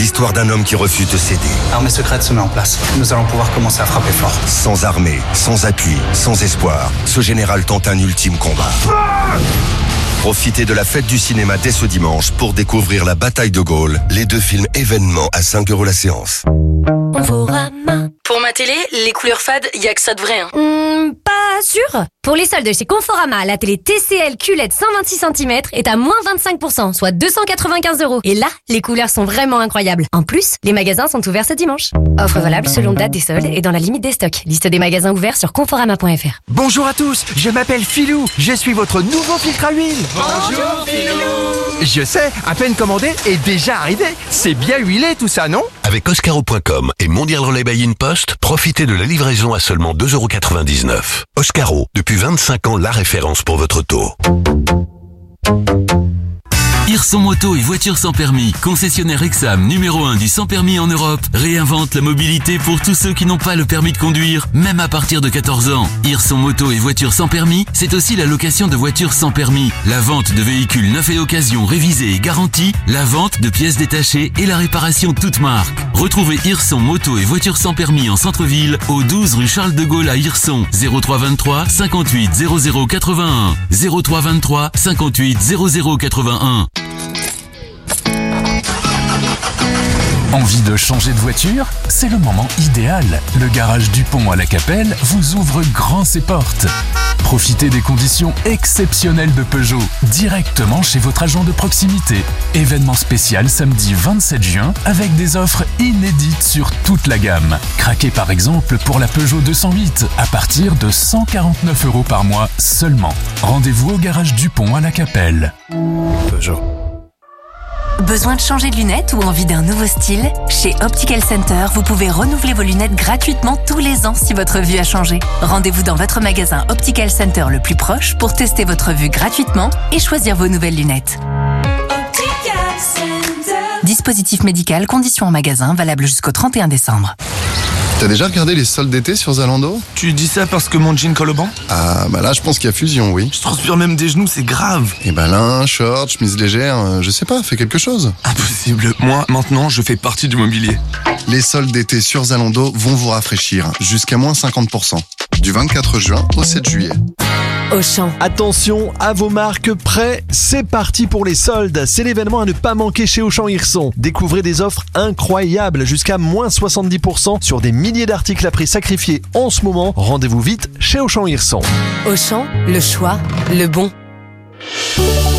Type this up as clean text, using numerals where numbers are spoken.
l'histoire d'un homme qui refuse de céder. L'armée secrète se met en place. Nous allons pouvoir commencer à frapper fort. Sans armée, sans appui, sans espoir, ce général tente un ultime combat. Profitez de la fête du cinéma dès ce dimanche pour découvrir La Bataille de Gaulle, les 2 films événements à 5 € la séance. Pour ma télé, les couleurs fades, y a que ça de vrai. Pas sûr. Pour les soldes chez Conforama, la télé TCL QLED 126 cm est à moins 25%, soit 295 €. Et là, les couleurs sont vraiment incroyables. En plus, les magasins sont ouverts ce dimanche. Offre valable selon date des soldes et dans la limite des stocks. Liste des magasins ouverts sur conforama.fr. Bonjour à tous, je m'appelle Philou, je suis votre nouveau filtre à huile. Bonjour Philou. Je sais, à peine commandé et déjà arrivé. C'est bien huilé tout ça, non? Avec Oscaro.com et Mondial Relay by InPost, profitez de la livraison à seulement 2,99 €. Oscaro, depuis 25 ans, la référence pour votre auto. Hirson Moto et voitures sans permis, concessionnaire Exam numéro 1 du sans permis en Europe, réinvente la mobilité pour tous ceux qui n'ont pas le permis de conduire, même à partir de 14 ans. Hirson Moto et voitures sans permis, c'est aussi la location de voitures sans permis, la vente de véhicules neufs et d'occasion révisés et garantis, la vente de pièces détachées et la réparation toute marque. Retrouvez Hirson Moto et voitures sans permis en centre-ville, au 12 rue Charles de Gaulle à Hirson, 03 23 58 00 81, 03 23 58 00 81. Envie de changer de voiture? C'est le moment idéal. Le garage Dupont à la Capelle vous ouvre grand ses portes. Profitez des conditions exceptionnelles de Peugeot, directement chez votre agent de proximité. Événement spécial samedi 27 juin avec des offres inédites sur toute la gamme. Craquez par exemple pour la Peugeot 208 à partir de 149 € par mois seulement. Rendez-vous au garage Dupont à la Capelle. Peugeot. Besoin de changer de lunettes ou envie d'un nouveau style? Chez Optical Center, vous pouvez renouveler vos lunettes gratuitement tous les ans si votre vue a changé. Rendez-vous dans votre magasin Optical Center le plus proche pour tester votre vue gratuitement et choisir vos nouvelles lunettes. Dispositif médical, conditions en magasin, valable jusqu'au 31 décembre. T'as déjà regardé les soldes d'été sur Zalando? Tu dis ça parce que mon jean colle au banc? Ah, bah là, je pense qu'il y a fusion, oui. Je transpire même des genoux, c'est grave. Et bah là, short, chemise légère, je sais pas, fais quelque chose. Impossible. Moi, maintenant, je fais partie du mobilier. Les soldes d'été sur Zalando vont vous rafraîchir, jusqu'à moins 50%. Du 24 juin au 7 juillet. Auchan. Attention à vos marques prêts, c'est parti pour les soldes. C'est l'événement à ne pas manquer chez Auchan Hirson. Découvrez des offres incroyables, jusqu'à moins 70% sur des milliers d'articles à prix sacrifiés en ce moment. Rendez-vous vite chez Auchan Hirson. Auchan, le choix, le bon.